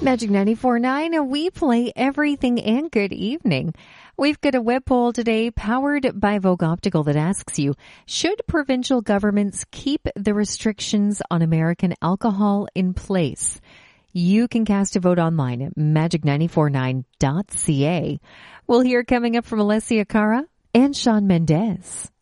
Magic 94.9, and we play everything and good evening. We've got a web poll today powered by Vogue Optical that asks you, should provincial governments keep the restrictions on American alcohol in place? You can cast a vote online at magic949.ca. We'll hear coming up from Alessia Cara and Shawn Mendes.